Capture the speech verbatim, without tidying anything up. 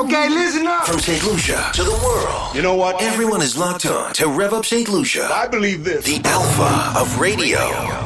Okay, listen up. From Saint Lucia to the world. You know what? Everyone is locked on to Rev Up Saint Lucia. I believe this. The alpha of radio.